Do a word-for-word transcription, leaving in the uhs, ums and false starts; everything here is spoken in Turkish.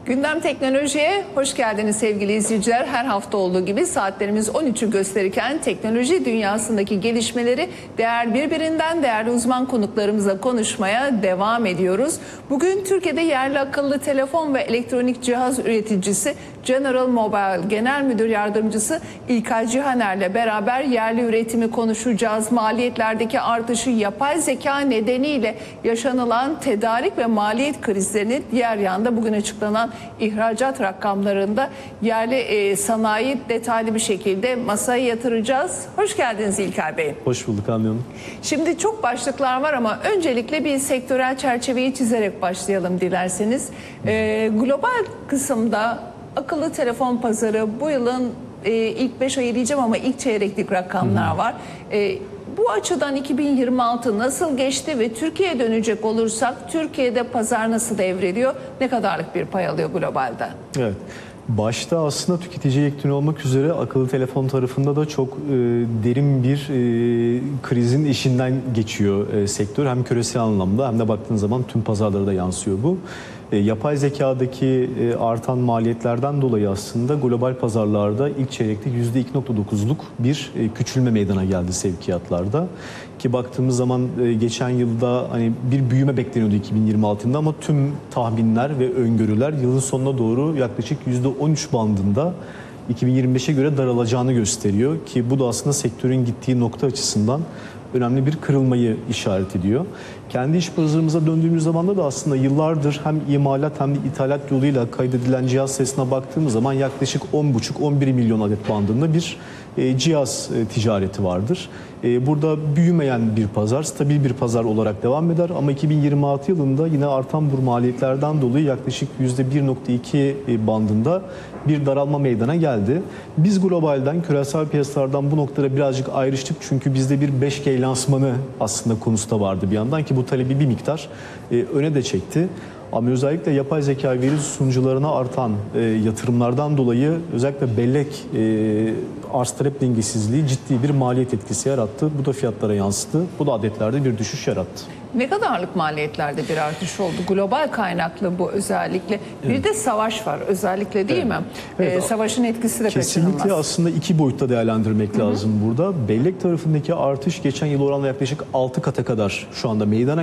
Gündem Teknoloji'ye hoş geldiniz sevgili izleyiciler. Her hafta olduğu gibi saatlerimiz on üçü gösterirken teknoloji dünyasındaki gelişmeleri değer birbirinden değerli uzman konuklarımızla konuşmaya devam ediyoruz. Bugün Türkiye'de yerli akıllı telefon ve elektronik cihaz üreticisi General Mobile Genel Müdür Yardımcısı İlkay Cihaner'le beraber yerli üretimi konuşacağız. Maliyetlerdeki artışı, yapay zeka nedeniyle yaşanılan tedarik ve maliyet krizlerini, diğer yanda bugün açıklanan ihracat rakamlarında yerli e, sanayi detaylı bir şekilde masaya yatıracağız. Hoş geldiniz İlkay Bey. Hoş bulduk Hamdi Hanım. Şimdi çok başlıklar var ama öncelikle bir sektörel çerçeveyi çizerek başlayalım dilerseniz. E, global kısımda akıllı telefon pazarı bu yılın e, ilk beş ayı diyeceğim ama ilk çeyreklik rakamlar var. E, bu açıdan iki bin yirmi altı nasıl geçti ve Türkiye'ye dönecek olursak Türkiye'de pazar nasıl devrediyor? Ne kadarlık bir pay alıyor globalde? Evet. Başta aslında tüketici elektroniği olmak üzere akıllı telefon tarafında da çok e, derin bir e, krizin eşiğinden geçiyor e, sektör. Hem küresel anlamda hem de baktığın zaman tüm pazarlara da yansıyor bu. E, yapay zekadaki e, artan maliyetlerden dolayı aslında global pazarlarda ilk çeyrekte yüzde iki nokta dokuzluk bir e, küçülme meydana geldi sevkiyatlarda. Ki baktığımız zaman e, geçen yılda hani bir büyüme bekleniyordu iki bin yirmi altıda ama tüm tahminler ve öngörüler yılın sonuna doğru yaklaşık yüzde on üç bandında iki bin yirmi beşe göre daralacağını gösteriyor. Ki bu da aslında sektörün gittiği nokta açısından önemli bir kırılmayı işaret ediyor. Kendi iş pazarımıza döndüğümüz zaman da aslında yıllardır hem imalat hem de ithalat yoluyla kaydedilen cihaz sayısına baktığımız zaman yaklaşık on buçuk on bir milyon adet bandında bir e, cihaz e, ticareti vardır. E, burada büyümeyen bir pazar, stabil bir pazar olarak devam eder ama iki bin yirmi altı yılında yine artan bu maliyetlerden dolayı yaklaşık yüzde bir nokta iki bandında bir daralma meydana geldi. Biz globalden, küresel piyasalardan bu noktada birazcık ayrıştık çünkü bizde bir beş G lansmanı aslında konusu da vardı bir yandan ki bu talebi bir miktar e, öne de çekti. Ama özellikle yapay zeka veri sunucularına artan e, yatırımlardan dolayı özellikle bellek e, arz talep dengesizliği ciddi bir maliyet etkisi yarattı. Bu da fiyatlara yansıdı. Bu da adetlerde bir düşüş yarattı. Ne kadarlık maliyetlerde bir artış oldu? Global kaynaklı bu özellikle. Bir evet. de savaş var özellikle değil evet. mi? Evet. Ee, savaşın etkisi de kesinlikle kaçınılmaz. Aslında iki boyutta değerlendirmek Hı-hı. lazım burada. Bellek tarafındaki artış geçen yıl oranla yaklaşık altı kata kadar şu anda meydana